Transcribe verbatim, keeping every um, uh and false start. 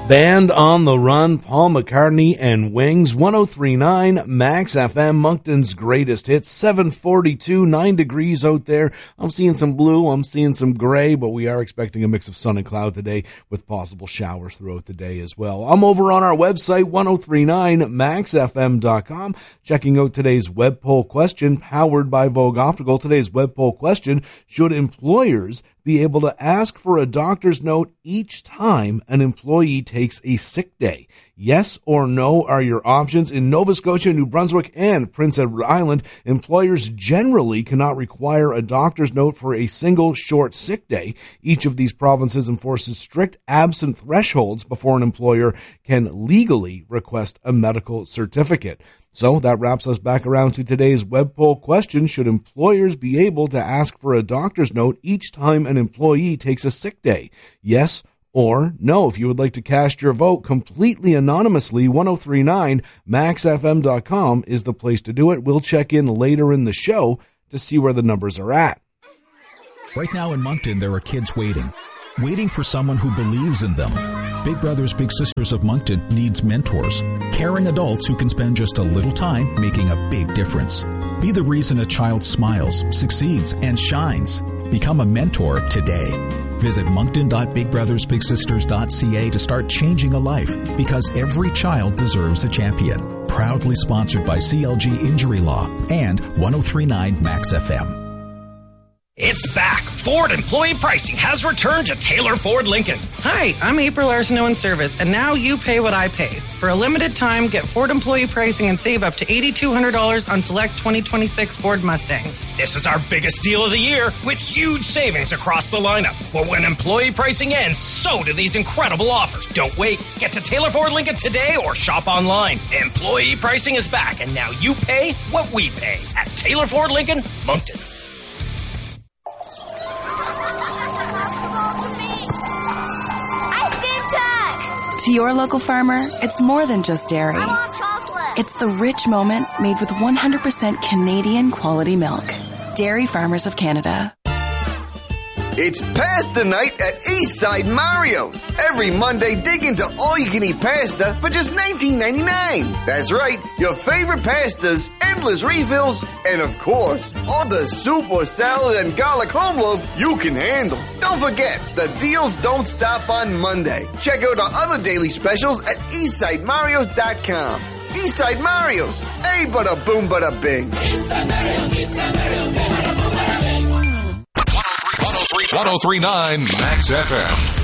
Band on the Run, Paul McCartney and Wings, ten thirty-nine Max F M, Moncton's greatest hits, seven forty-two, nine degrees out there. I'm seeing some blue, I'm seeing some gray, but we are expecting a mix of sun and cloud today with possible showers throughout the day as well. I'm over on our website, ten thirty-nine max f m dot com, checking out today's web poll question powered by Vogue Optical. Today's web poll question: should employers be able to ask for a doctor's note each time an employee takes a sick day? Yes or no are your options. In Nova Scotia, New Brunswick, and Prince Edward Island, employers generally cannot require a doctor's note for a single short sick day. Each of these provinces enforces strict absent thresholds before an employer can legally request a medical certificate. So that wraps us back around to today's web poll question: should employers be able to ask for a doctor's note each time an employee takes a sick day? Yes or no. If you would like to cast your vote completely anonymously, ten thirty-nine max f m dot com is the place to do it. We'll check in later in the show to see where the numbers are at. Right now in Moncton, there are kids waiting. Waiting for someone who believes in them. Big Brothers Big Sisters of Moncton needs mentors. Caring adults who can spend just a little time making a big difference. Be the reason a child smiles, succeeds, and shines. Become a mentor today. Visit moncton dot big brothers big sisters dot c a to start changing a life, because every child deserves a champion. Proudly sponsored by C L G Injury Law and ten thirty-nine Max F M. It's back. Ford Employee Pricing has returned to Taylor Ford Lincoln. Hi, I'm April Arsenault in service, and now you pay what I pay. For a limited time, get Ford Employee Pricing and save up to eight thousand two hundred dollars on select twenty twenty-six Ford Mustangs. This is our biggest deal of the year, with huge savings across the lineup. But when employee pricing ends, so do these incredible offers. Don't wait. Get to Taylor Ford Lincoln today or shop online. Employee pricing is back, and now you pay what we pay at Taylor Ford Lincoln, Moncton. To your local farmer, it's more than just dairy. I want chocolate. It's the rich moments made with one hundred percent Canadian quality milk. Dairy Farmers of Canada. It's pasta night at Eastside Mario's. Every Monday, dig into all-you-can-eat pasta for just nineteen ninety-nine. That's right, your favorite pastas, endless refills, and of course, all the soup or salad and garlic home loaf you can handle. Don't forget, the deals don't stop on Monday. Check out our other daily specials at eastside marios dot com. Eastside Mario's, a bada boom bada bing. Eastside Mario's, Eastside Mario's, a bada boom bada bing. ten thirty-nine Max F M.